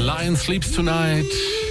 Lion Sleeps Tonight.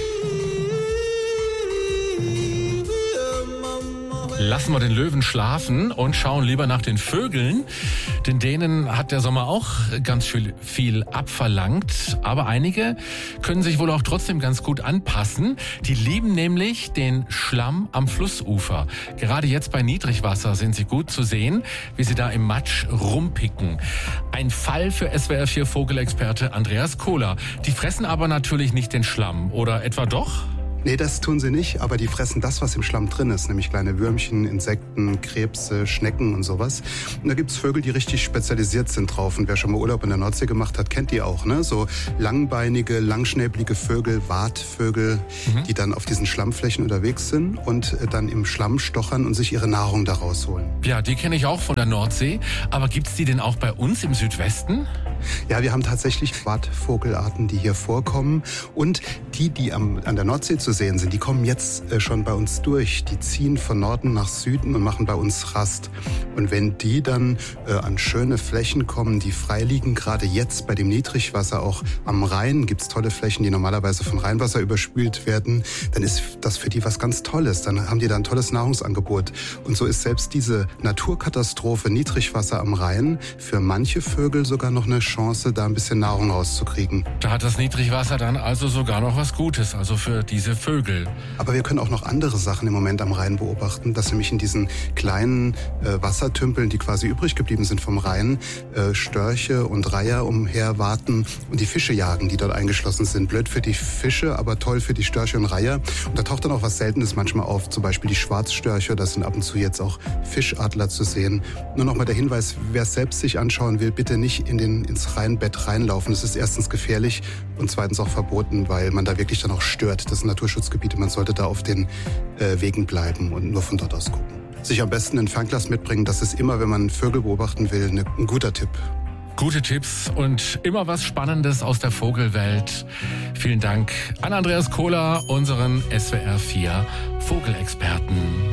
Lassen wir den Löwen schlafen und schauen lieber nach den Vögeln, denn denen hat der Sommer auch ganz viel abverlangt. Aber einige können sich wohl auch trotzdem ganz gut anpassen. Die lieben nämlich den Schlamm am Flussufer. Gerade jetzt bei Niedrigwasser sind sie gut zu sehen, wie sie da im Matsch rumpicken. Ein Fall für SWR 4 Vogelexperte Andreas Kohler. Die fressen aber natürlich nicht den Schlamm, oder etwa doch? Nee, das tun sie nicht, aber die fressen das, was im Schlamm drin ist, nämlich kleine Würmchen, Insekten, Krebse, Schnecken und sowas. Und da gibt's Vögel, die richtig spezialisiert sind drauf. Und wer schon mal Urlaub in der Nordsee gemacht hat, kennt die auch, ne? So langbeinige, langschnäbelige Vögel, Wartvögel, die dann auf diesen Schlammflächen unterwegs sind und dann im Schlamm stochern und sich ihre Nahrung daraus holen. Ja, die kenne ich auch von der Nordsee. Aber gibt's die denn auch bei uns im Südwesten? Ja, wir haben tatsächlich Wartvogelarten, die hier vorkommen. Und die an der Nordsee zu sehen sind, die kommen jetzt schon bei uns durch. Die ziehen von Norden nach Süden und machen bei uns Rast. Und wenn die dann an schöne Flächen kommen, die frei liegen, gerade jetzt bei dem Niedrigwasser, auch am Rhein gibt's tolle Flächen, die normalerweise von Rheinwasser überspült werden, dann ist das für die was ganz Tolles. Dann haben die da ein tolles Nahrungsangebot. Und so ist selbst diese Naturkatastrophe Niedrigwasser am Rhein für manche Vögel sogar noch eine Chance, da ein bisschen Nahrung rauszukriegen. Da hat das Niedrigwasser dann also sogar noch was Gutes, also für diese Vögel. Aber wir können auch noch andere Sachen im Moment am Rhein beobachten, dass nämlich in diesen kleinen Wassertümpeln, die quasi übrig geblieben sind vom Rhein, Störche und Reiher umher warten und die Fische jagen, die dort eingeschlossen sind. Blöd für die Fische, aber toll für die Störche und Reiher. Und da taucht dann auch was Seltenes manchmal auf, zum Beispiel die Schwarzstörche, da sind ab und zu jetzt auch Fischadler zu sehen. Nur noch mal der Hinweis, wer es selbst sich anschauen will, bitte nicht ins Rheinbett reinlaufen. Das ist erstens gefährlich und zweitens auch verboten, weil man da wirklich dann auch stört. Das sind Naturschutzgebiete, man sollte da auf den Wegen bleiben und nur von dort aus gucken. Sich am besten ein Fernglas mitbringen, das ist immer, wenn man Vögel beobachten will, ein guter Tipp. Gute Tipps und immer was Spannendes aus der Vogelwelt. Vielen Dank an Andreas Kohler, unseren SWR 4 Vogelexperten.